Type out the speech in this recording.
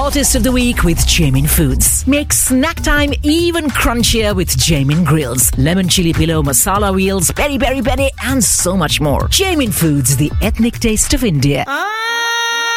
Artist of the Week with Jamin Foods. Make snack time even crunchier with Jamin Grills, lemon chili pillow, masala wheels, peri peri peri, and so much more. Jamin Foods, the ethnic taste of India.